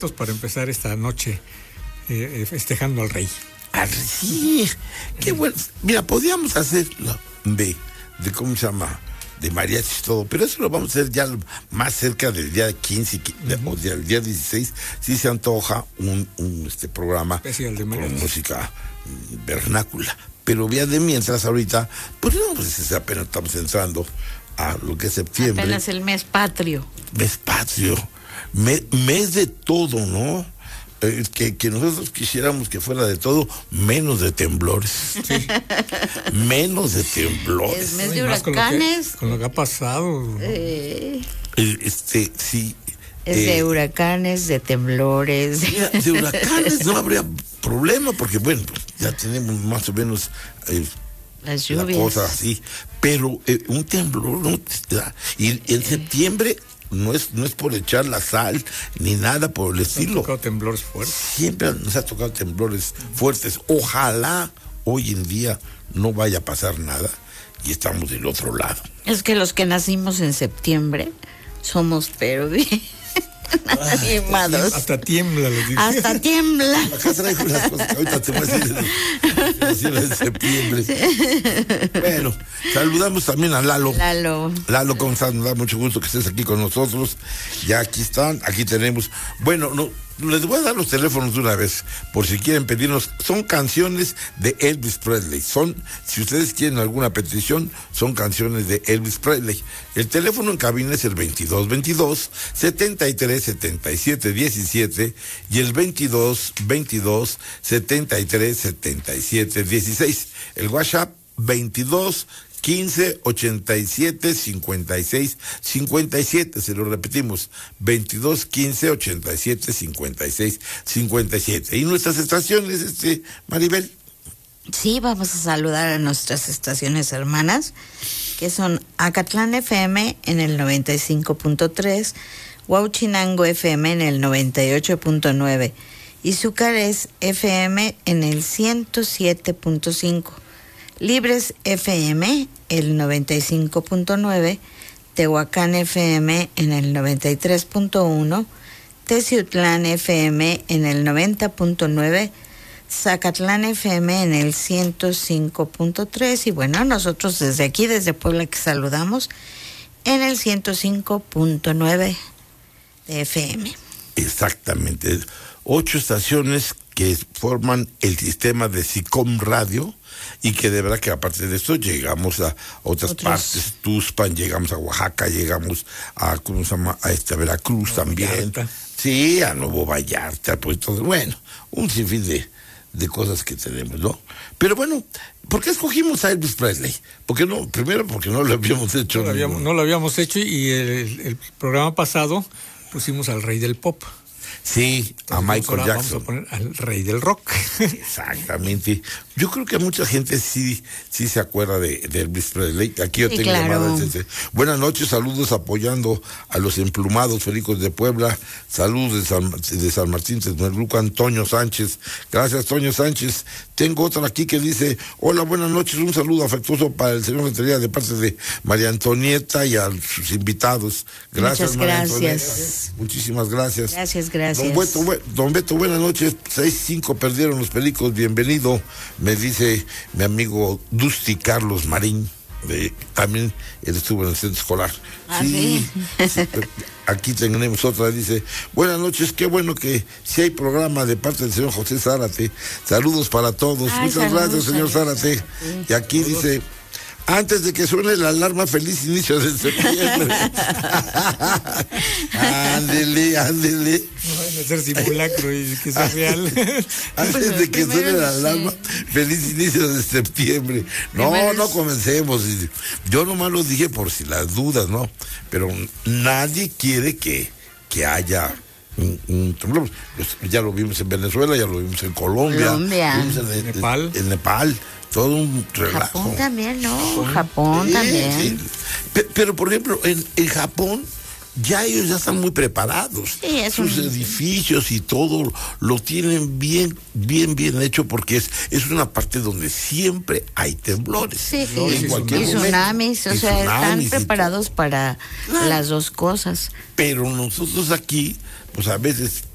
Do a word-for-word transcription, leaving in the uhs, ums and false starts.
para empezar esta noche eh, festejando al rey. Al rey, sí, qué bueno. Mira, podíamos hacerlo de, de ¿cómo se llama? De mariachis y todo, pero eso lo vamos a hacer ya más cerca del día quince uh-huh. o del día dieciséis, si se antoja un, un este programa especial de con música vernácula. Pero ya de mientras ahorita, pues no, pues apenas estamos entrando a lo que es septiembre. Apenas el mes patrio. Mes patrio, mes, mes de todo, ¿no? Eh, que, que nosotros quisiéramos que fuera de todo, menos de temblores. Sí. Menos de temblores. Es mes de huracanes. Con lo que, con lo que ha pasado. Eh. Este, sí. Es eh, de huracanes, de temblores. Mira, de huracanes no habría problema, porque bueno, ya tenemos más o menos eh, las lluvias. La cosa así. Pero eh, un temblor, ¿no? Y en septiembre no es, no es por echar la sal ni nada por el estilo. Nos ha tocado temblores fuertes. Siempre nos ha tocado temblores fuertes. Ojalá hoy en día no vaya a pasar nada y estamos del otro lado. Es que los que nacimos en septiembre somos pero bien animados. Hasta tiembla, les digo. Hasta tiembla. Acá traigo unas cosas que ahorita te voy a decir de septiembre. Sí. Bueno, saludamos también a Lalo. Lalo. Lalo, ¿cómo estás? Nos da mucho gusto que estés aquí con nosotros. Ya aquí están, aquí tenemos. Bueno, no, les voy a dar los teléfonos de una vez, por si quieren pedirnos. Son canciones de Elvis Presley. Son, si ustedes quieren alguna petición, son canciones de Elvis Presley. El teléfono en cabina es el veintidós veintidós, setenta y tres, setenta y siete diecisiete y el veintidós veintidós, setenta y tres, setenta y siete dieciséis. El WhatsApp veintidós quince, ochenta y siete, cincuenta y seis, cincuenta y siete, se lo repetimos, veintidós, quince, ochenta y siete, cincuenta y seis, cincuenta y siete. ¿Y nuestras estaciones, este, Maribel? Sí, vamos a saludar a nuestras estaciones hermanas, que son Acatlán F M en el noventa y cinco punto tres, Huauchinango F M en el noventa y ocho punto nueve y Zúcares F M en el ciento siete punto cinco. Libres F M, el noventa y cinco punto nueve, Tehuacán F M en el noventa y tres punto uno, Teciutlán F M en el noventa punto nueve, Zacatlán F M en el ciento cinco punto tres y bueno, nosotros desde aquí, desde Puebla que saludamos, en el ciento cinco punto nueve de F M. Exactamente, ocho estaciones que forman el sistema de SICOM Radio y que de verdad que aparte de esto llegamos a otras Otros. partes, Tuxpan, llegamos a Oaxaca, llegamos a, ¿cómo se llama? A esta Veracruz Nuevo también. Vallarta. Sí, a Nuevo Vallarta, pues todo, bueno, un sinfín de, de cosas que tenemos, ¿no? Pero bueno, ¿por qué escogimos a Elvis Presley? Porque no, primero porque no lo habíamos hecho. No lo habíamos, no lo habíamos hecho y el, el programa pasado pusimos al rey del pop. Sí, entonces, a Michael ahora Jackson. Vamos a poner al rey del rock. Exactamente. Yo creo que mucha gente sí sí se acuerda de, de Elvis Presley. Aquí yo sí, tengo claro. llamadas. Buenas noches, saludos apoyando a los emplumados Féricos de Puebla. Saludos de San, de San Martín, Texmelucan, Antonio Sánchez. Gracias, Toño Sánchez. Tengo otra aquí que dice, hola, buenas noches, un saludo afectuoso para el señor Rentería de parte de María Antonieta y a sus invitados. Gracias, Muchas María gracias. Antonieta. Muchísimas gracias. Gracias, gracias. Don Beto, don Beto, buenas noches. seis cinco perdieron los Pericos. Bienvenido, me dice mi amigo Dusty Carlos Marín. De, también él estuvo en el centro escolar. ¿Ah, sí, sí? sí, aquí tenemos otra. Dice, buenas noches, qué bueno que si hay programa de parte del señor José Zárate. Saludos para todos. Ay, Muchas saludos, gracias, señor saludos, Zárate. Sí. Y aquí saludos. Dice, antes de que suene la alarma, feliz inicio de septiembre. Ándele, ándele. No van a hacer simulacro y que sea real. Antes de que suene la alarma, feliz inicio de septiembre. No, primero no comencemos. Yo nomás lo dije por si las dudas, ¿no? Pero nadie quiere que, que haya un, un temblor. Ya lo vimos en Venezuela, ya lo vimos en Colombia. Colombia. Vimos en, en Nepal. En Nepal. Todo un relajo. Japón también, ¿no? Japón, Japón sí, también. Sí. Pero, pero, por ejemplo, en, en Japón ya ellos ya están muy preparados. Sí, es sus un... edificios y todo lo tienen bien, bien, bien hecho porque es, es una parte donde siempre hay temblores. Sí, sí. En Y, cualquier y tsunamis, o y sea, tsunamis están preparados para claro. las dos cosas. Pero nosotros aquí, pues a veces